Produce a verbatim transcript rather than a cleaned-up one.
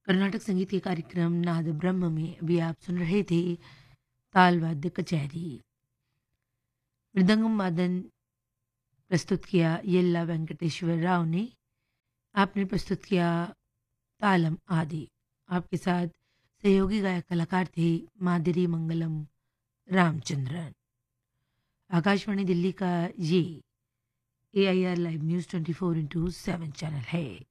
कर्नाटक संगीत के कार्यक्रम नाद ब्रह्म में अभी आप सुन रहे थे ताल वाद्य कचहरी। मृदंगम वादन प्रस्तुत किया येल्ला वेंकटेश्वर राव ने। आपने प्रस्तुत किया तालम आदि। आपके साथ सहयोगी गायक कलाकार थे मादिरी मंगलम रामचंद्रन। आकाशवाणी दिल्ली का ये ए I R live news twenty four into seven channel है।